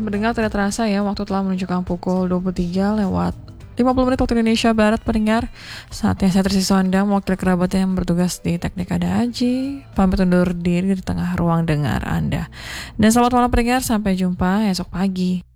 mendengar tidak terasa ya, waktu telah menunjukkan pukul 23 lewat 50 menit waktu Indonesia Barat pendengar. Saatnya saya tersisa Anda mewakili kerabat yang bertugas di teknik ada Aji. Pamit undur diri di tengah ruang dengar Anda. Dan selamat malam pendengar, sampai jumpa esok pagi.